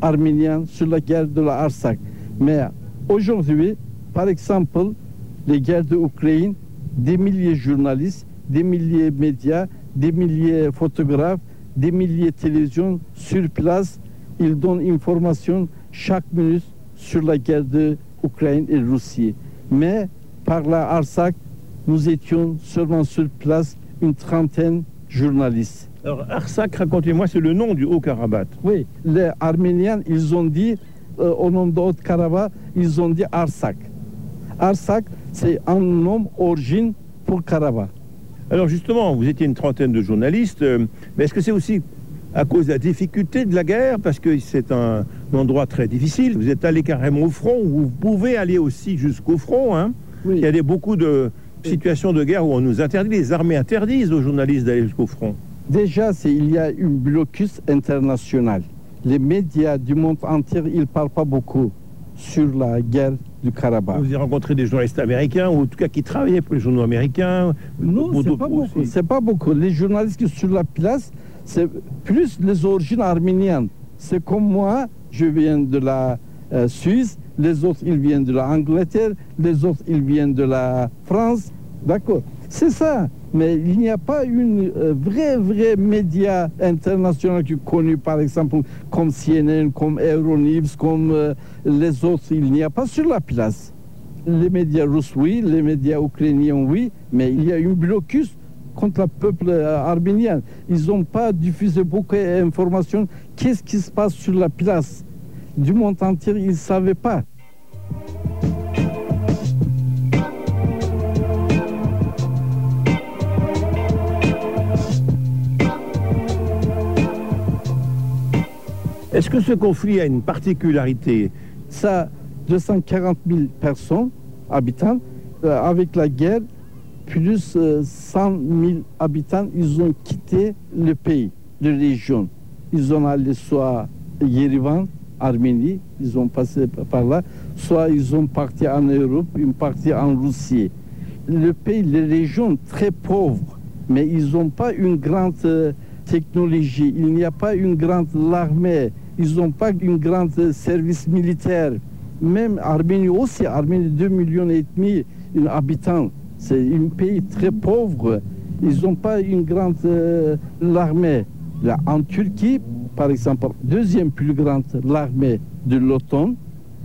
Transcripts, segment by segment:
arménienne sur la guerre de la Artsakh. Mais aujourd'hui, par exemple, les guerres d'Ukraine, des milliers de journalistes, des milliers de médias, des milliers de photographes, des milliers de télévisions sur place, ils donnent information chaque minute sur la guerre d'Ukraine et Russie. Mais par la Artsakh, nous étions seulement sur place une trentaine de journalistes. Alors Artsakh, racontez-moi, c'est le nom du Haut-Karabakh. Oui, les Arméniens, ils ont dit, au nom de Haut-Karabakh, ils ont dit Artsakh. Artsakh, c'est un nom origine pour Karabakh. Alors justement, vous étiez une trentaine de journalistes, mais est-ce que c'est aussi à cause de la difficulté de la guerre, parce que c'est un endroit très difficile, vous êtes allé carrément au front, vous pouvez aller aussi jusqu'au front, hein. Oui. Il y a beaucoup de situations de guerre où on nous interdit, les armées interdisent aux journalistes d'aller jusqu'au front. Déjà, il y a un blocus international. Les médias du monde entier, ils ne parlent pas beaucoup sur la guerre du Karabakh. Vous avez rencontré des journalistes américains, ou en tout cas qui travaillaient pour les journaux américains? Non, c'est pas beaucoup. C'est pas beaucoup. Les journalistes qui sont sur la place, c'est plus les origines arméniennes. C'est comme moi, je viens de la Suisse, les autres, ils viennent de l'Angleterre, les autres, ils viennent de la France. D'accord, c'est ça. Mais il n'y a pas une vraie média international qui est connu, par exemple, comme CNN, comme Euronews, comme les autres. Il n'y a pas sur la place. Les médias russes, oui, les médias ukrainiens, oui, mais il y a un blocus contre le peuple arménien. Ils n'ont pas diffusé beaucoup d'informations. Qu'est-ce qui se passe sur la place? Du monde entier, ils ne savaient pas. Est-ce que ce conflit a une particularité? Ça, 240 000 personnes, habitants, avec la guerre, plus 100 000 habitants, ils ont quitté le pays, la région. Ils ont allé soit Yerevan, Arménie, ils ont passé par là, soit ils ont parti en Europe, une partie en Russie. Le pays, les régions très pauvres, mais ils n'ont pas une grande technologie, il n'y a pas une grande armée, ils n'ont pas une grande service militaire. Même Arménie aussi, Arménie 2,5 millions d'habitants, c'est un pays très pauvre, ils n'ont pas une grande armée. Là, en Turquie, par exemple, deuxième plus grande l'armée de l'OTAN,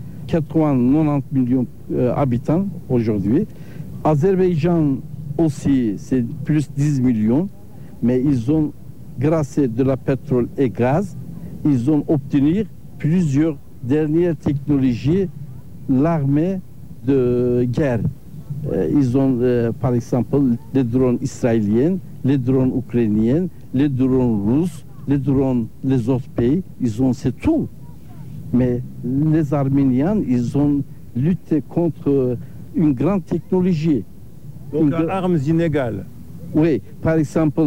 90 millions d'habitants aujourd'hui. Azerbaïdjan aussi, c'est plus 10 millions, mais ils ont, grâce à de la pétrole et gaz, ils ont obtenu plusieurs dernières technologies, l'armée de guerre. Ils ont, par exemple, les drones israéliens, les drones ukrainiens, les drones russes, les drones des autres pays, ils ont c'est tout. Mais les Arméniens, ils ont lutté contre une grande technologie. Donc armes inégales. Oui, par exemple,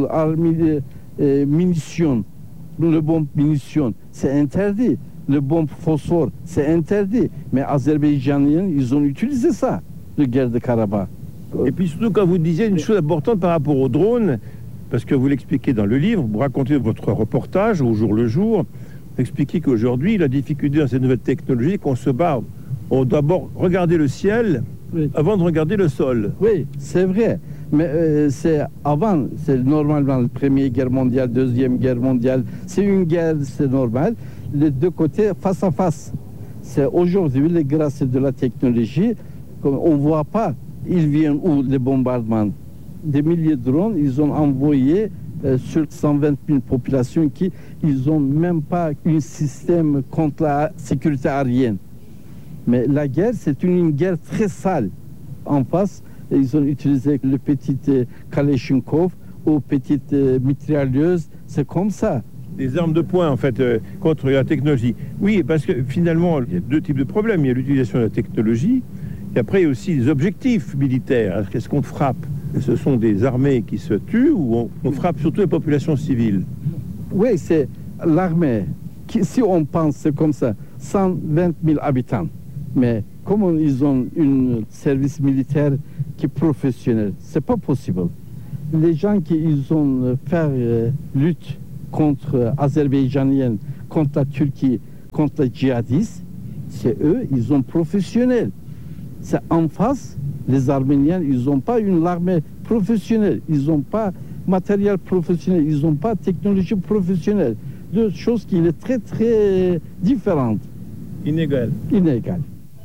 munitions, le bombe munitions, c'est interdit. Le bombe phosphore, c'est interdit. Mais Azerbaïdjaniens, ils ont utilisé ça, la guerre de Karabakh. Et puis surtout, quand vous disiez une chose importante par rapport aux drones, parce que vous l'expliquez dans le livre, vous racontez votre reportage au jour le jour, vous expliquez qu'aujourd'hui, la difficulté dans ces nouvelles technologies, qu'on se bat, on doit d'abord regarder le ciel avant de regarder le sol. Oui, c'est vrai. Mais c'est avant, c'est normalement la Première Guerre mondiale, Deuxième Guerre mondiale, c'est une guerre, c'est normal. Les deux côtés, face à face. C'est aujourd'hui, grâce à de la technologie, on ne voit pas, ils viennent où les bombardements. Des milliers de drones, ils ont envoyé sur 120 000 populations qui, ils n'ont même pas un système contre la sécurité aérienne. Mais la guerre, c'est une guerre très sale. En face, ils ont utilisé le petit Kalachnikov ou petite mitrailleuse, c'est comme ça. Des armes de poing, en fait, contre la technologie. Oui, parce que finalement, il y a deux types de problèmes. Il y a l'utilisation de la technologie, et après, il y a aussi les objectifs militaires. Qu'est-ce qu'on frappe? Ce sont des armées qui se tuent ou on frappe surtout les populations civiles? Oui, c'est l'armée. Si on pense, c'est comme ça, 120 000 habitants. Mais comme ils ont un service militaire qui est professionnel, c'est pas possible. Les gens qui ils ont fait lutte contre Azerbaïdjaniens, contre la Turquie, contre les djihadistes, c'est eux, ils sont professionnels. C'est en face, les Arméniens, ils n'ont pas une armée professionnelle, ils n'ont pas matériel professionnel, ils n'ont pas technologie professionnelle. Deux choses qui sont très très différentes. Inégales. Inégales.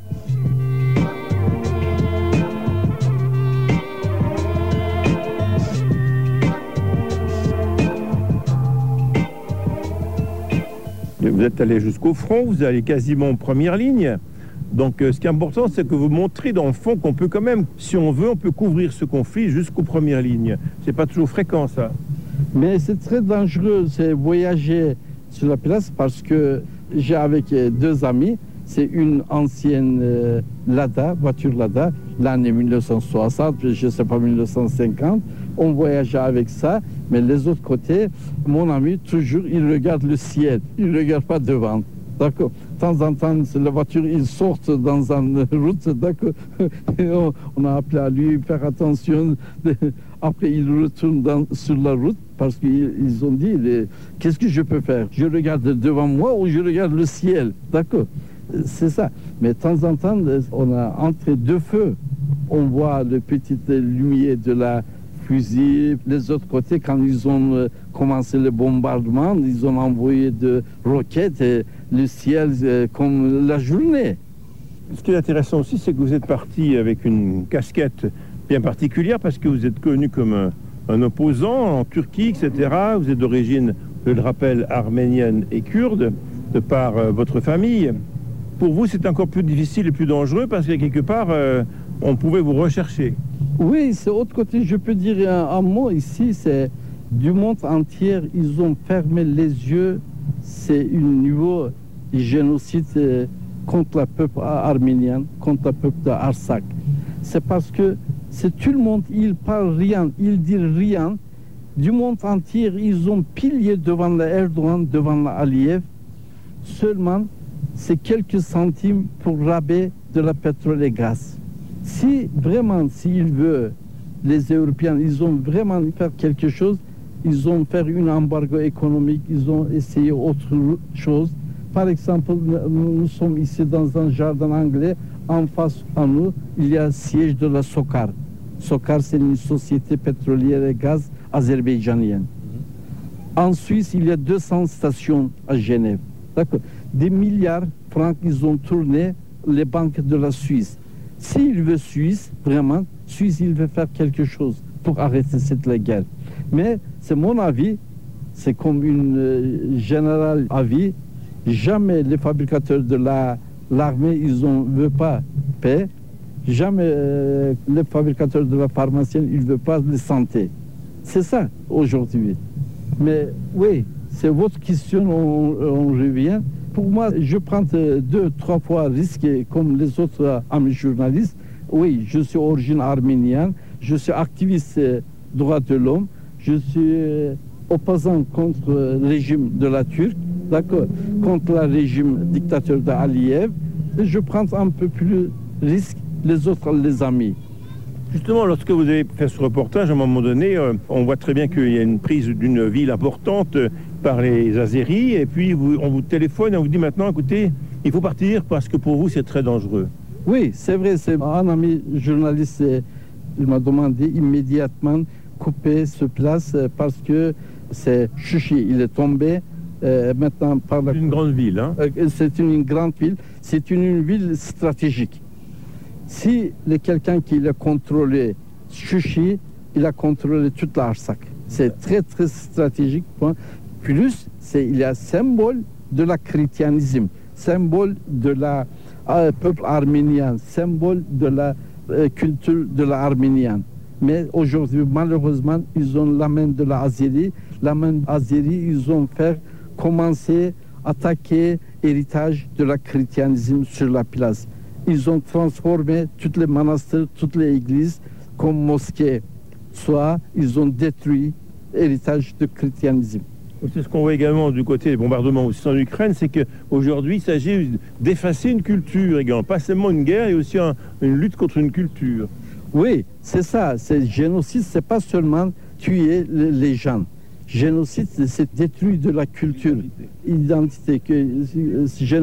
Vous êtes allé jusqu'au front, vous allez quasiment en première ligne. Donc ce qui est important, c'est que vous montrez dans le fond qu'on peut quand même, si on veut, on peut couvrir ce conflit jusqu'aux premières lignes. C'est pas toujours fréquent ça. Mais c'est très dangereux, c'est voyager sur la place parce que j'ai avec deux amis, c'est une ancienne Lada, voiture Lada, l'année 1960, je ne sais pas, 1950. On voyageait avec ça, mais les autres côtés, mon ami, toujours, il regarde le ciel, il ne regarde pas devant. D'accord. De temps en temps, la voiture, ils sortent dans une route, d'accord. On a appelé à lui faire attention. Après, il retourne sur la route parce qu'ils ont dit, qu'est-ce que je peux faire? Je regarde devant moi ou je regarde le ciel, d'accord. C'est ça. Mais de temps en temps, on a entre deux feux. On voit les petites lumières de la fusil. Les autres côtés, quand ils ont commencé le bombardement, ils ont envoyé des roquettes et le ciel comme la journée. Ce qui est intéressant aussi, c'est que vous êtes parti avec une casquette bien particulière parce que vous êtes connu comme un opposant en Turquie, etc. Vous êtes d'origine, je le rappelle, arménienne et kurde, de par votre famille. Pour vous, c'est encore plus difficile et plus dangereux parce que quelque part, on pouvait vous rechercher. Oui, c'est autre côté. Je peux dire un mot ici, c'est du monde entier, ils ont fermé les yeux. C'est un niveau de génocide contre le peuple arménien, contre le peuple d'Artsakh. C'est parce que c'est tout le monde, il parle rien, il dit rien. Du monde entier, ils ont pilié devant Erdogan, devant Aliyev. Seulement, c'est quelques centimes pour rabais de la pétrole et gaz. Si vraiment, s'ils veulent, les Européens, ils ont vraiment fait quelque chose, ils ont fait un embargo économique, ils ont essayé autre chose. Par exemple, nous sommes ici dans un jardin anglais, en face à nous, il y a le siège de la SOCAR. SOCAR, c'est une société pétrolière et gaz azerbaïdjanienne. En Suisse, il y a 200 stations à Genève. D'accord. Des milliards de francs, ils ont tourné les banques de la Suisse. S'il veut Suisse, vraiment, Suisse, il veut faire quelque chose pour arrêter cette guerre. Mais c'est mon avis, c'est comme une générale avis, jamais les fabricateurs de l'armée, ils ne veulent pas paix, jamais les fabricateurs de la pharmacie, ils ne veulent pas de santé. C'est ça, aujourd'hui. Mais oui, c'est votre question, on revient. Pour moi, je prends 2-3 fois risque comme les autres amis journalistes. Oui, je suis d'origine arménienne, je suis activiste droits de l'homme, je suis opposant contre le régime de la Turquie, d'accord, contre le régime dictateur d'Aliyev. Et je prends un peu plus risque les autres, les amis. Justement, lorsque vous avez fait ce reportage, à un moment donné, on voit très bien qu'il y a une prise d'une ville importante par les Azéris, et puis on vous téléphone et on vous dit maintenant, écoutez, il faut partir parce que pour vous, c'est très dangereux. Oui, c'est vrai, c'est un ami journaliste, il m'a demandé immédiatement couper ce place parce que c'est Chouchi, il est tombé maintenant par la... C'est une grande ville, hein? C'est une grande ville, c'est une ville stratégique. Si quelqu'un qui l'a contrôlé Chouchi, il a contrôlé toute l'Artsakh. C'est très très stratégique. Plus, il y a symbole de la chrétianisme, symbole de la peuple arménien, symbole de la culture de l'arménien. Mais aujourd'hui, malheureusement, ils ont la main de l'Azérie. La main d'Azérie, ils ont fait commencer à attaquer l'héritage de la chrétianisme sur la place. Ils ont transformé toutes les monastères, toutes les églises comme mosquées. Soit ils ont détruit l'héritage du christianisme. C'est ce qu'on voit également du côté des bombardements aussi en Ukraine, c'est qu'aujourd'hui, il s'agit d'effacer une culture également, pas seulement une guerre, et aussi une lutte contre une culture. Oui, c'est ça. C'est génocide, c'est pas seulement tuer les gens. Génocide, c'est détruire de la culture, identité.